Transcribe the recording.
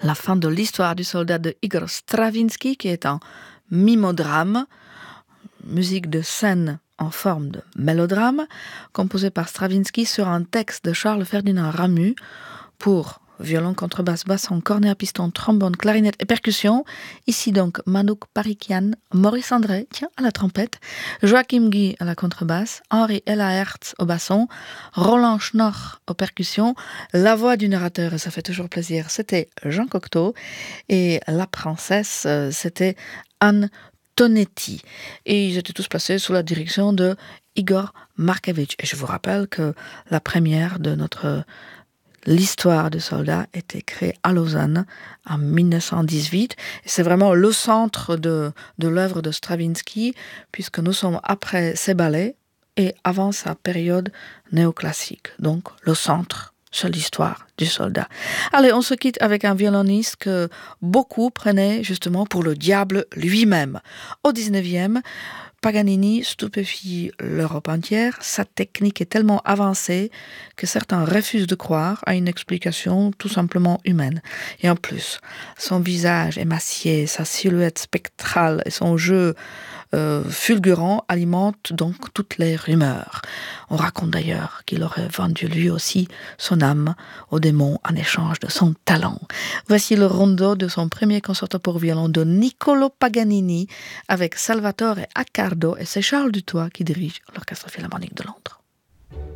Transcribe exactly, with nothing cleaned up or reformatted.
la fin de l'histoire du soldat de Igor Stravinsky, qui est un mimodrame, musique de scène en forme de mélodrame, composé par Stravinsky sur un texte de Charles Ferdinand Ramu pour violon, contrebasse, basson, cornet à piston, trombone, clarinette et percussion. Ici donc Manouk Parikian, Maurice André, tiens, à la trompette, Joachim Guy à la contrebasse, Henri Ella Hertz au basson, Roland Schnorr aux percussions. La voix du narrateur, et ça fait toujours plaisir, c'était Jean Cocteau, et la princesse, c'était Anne Tonetti. Et ils étaient tous placés sous la direction de Igor Markevitch. Et je vous rappelle que la première de notre L'histoire du soldat était créée à Lausanne en dix-neuf cent dix-huit. Et c'est vraiment le centre de, de l'œuvre de Stravinsky, puisque nous sommes après ses ballets et avant sa période néoclassique. Donc, le centre, c'est l'histoire du soldat. Allez, on se quitte avec un violoniste que beaucoup prenaient justement pour le diable lui-même. Au dix-neuvième, Paganini stupéfie l'Europe entière. Sa technique est tellement avancée que certains refusent de croire à une explication tout simplement humaine. Et en plus, son visage émacié, sa silhouette spectrale et son jeu euh, fulgurant alimentent donc toutes les rumeurs. On raconte d'ailleurs qu'il aurait vendu lui aussi son âme au démon en échange de son talent. Voici le rondo de son premier concerto pour violon de Niccolo Paganini avec Salvatore Accardo, et c'est Charles Dutoit qui dirige l'Orchestre Philharmonique de Londres.